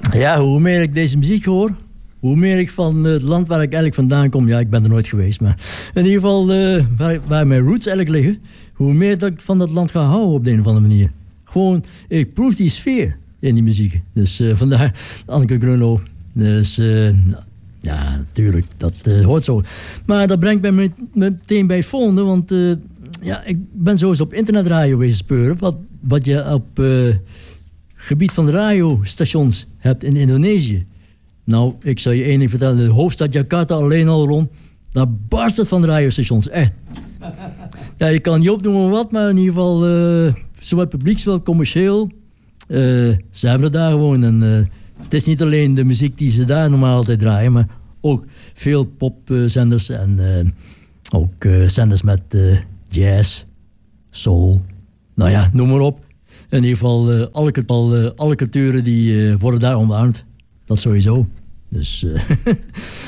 Ja, hoe meer ik deze muziek hoor, hoe meer ik van het land waar ik eigenlijk vandaan kom... Ja, ik ben er nooit geweest, maar in ieder geval waar mijn roots eigenlijk liggen... hoe meer dat ik van dat land ga houden op de een of andere manier. Gewoon, ik proef die sfeer in die muziek. Dus vandaar Anneke Grunlo. Dus ja, natuurlijk, dat hoort zo. Maar dat brengt mij meteen bij het volgende, want... ja, ik ben zo eens op internetradio wezen speuren... wat je op gebied van de radiostations hebt in Indonesië. Nou, ik zal je één ding vertellen. De hoofdstad Jakarta alleen al rond... daar barst het van de radiostations, echt. Ja, je kan niet opnoemen wat, maar in ieder geval... zowel publieksveld, commercieel... ze hebben het daar gewoon. En het is niet alleen de muziek die ze daar normaal altijd draaien... maar ook veel popzenders en ook zenders met... jazz, soul, nou ja, noem maar op. In ieder geval, alle culturen die worden daar omarmd. Dat sowieso. Dus